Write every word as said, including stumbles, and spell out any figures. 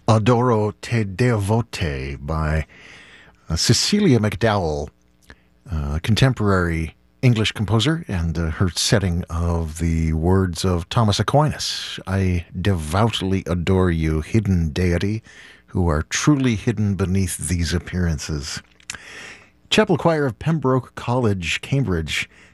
Adoro Te Devote by uh, Cecilia McDowell, uh, contemporary English composer, and uh, her setting of the words of Thomas Aquinas. I devoutly adore you, hidden deity, who are truly hidden beneath these appearances. Chapel Choir of Pembroke College, Cambridge,